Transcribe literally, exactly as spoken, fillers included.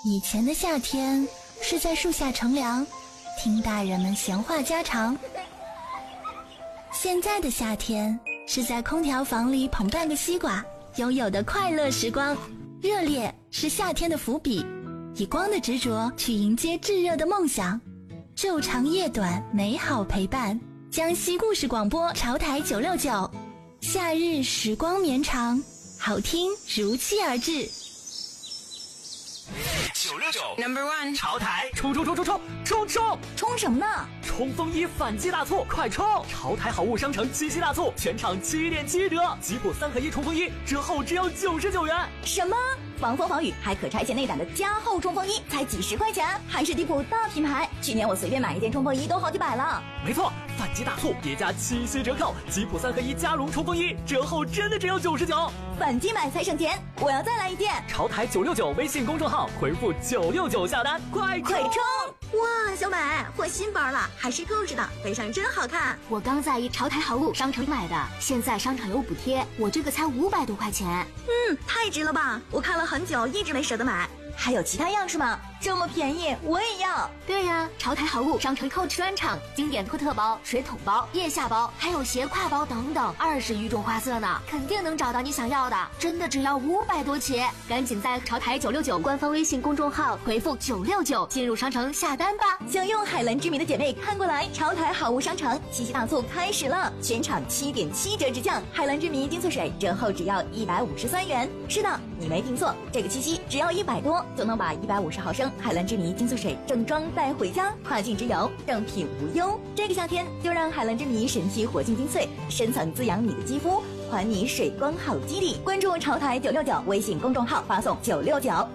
以前的夏天是在树下乘凉，听大人们闲话家常。现在的夏天是在空调房里捧半个西瓜，拥有的快乐时光。热烈是夏天的伏笔，以光的执着去迎接炙热的梦想。昼长夜短，美好陪伴。江西故事广播潮台九六九，夏日时光绵长，好听如期而至。 九六九 Number one 潮台冲冲冲冲冲冲冲冲什么呢？ 冲锋衣反击大促，快冲！潮台好物商城七夕大促，全场七点七折，吉普三合一冲锋衣折后只要九十九元。 什么？防风防雨还可拆卸内胆的加厚冲锋衣才几十块钱，还是地普大品牌。去年我随便买一件冲锋衣都好几百了。 没错，反击大促叠加七夕折扣，吉普三合一加绒冲锋衣折后真的只要九十九。 反击买才省钱，我要再来一件。 潮台九六九微信公众号回复九六九下单，快快冲！ 哇，小美换新包了，还是故事的，背上真好看。 我刚在一潮台好物商城买的，现在商场有补贴，我这个才五百多块钱。 嗯，太值了吧！我看了很久，一直没舍得买。 还有其他样式吗？这么便宜，我也要。 对呀，潮台好物商城 Coach 专场，经典托特包、水桶包、腋下包，还有斜挎包等等，二十余种花色呢，肯定能找到你想要的。真的只要五百多起，赶紧在潮台九六九官方微信公众号回复九六九进入商城下单吧。 想用海蓝之谜的姐妹看过来，潮台好物商城七夕大促开始了，全场七点七折直降，海蓝之谜精粹水折后只要一百五十三元。是的，你没听错，这个七夕只要一百多就能把一百五十毫升海蓝之谜精粹水正装带回家，跨境之游正品无忧。这个夏天就让海蓝之谜神奇活性精粹深层滋养你的肌肤，还你水光好肌理。关注潮台九六九微信公众号，发送九六九。